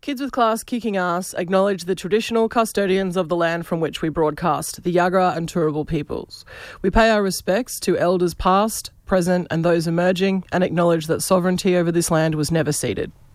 Kids with Class Kicking Ass acknowledge the traditional custodians of the land from which we broadcast, the Yagara and Turrbal peoples. We pay our respects to elders past, present and those emerging, and acknowledge that sovereignty over this land was never ceded.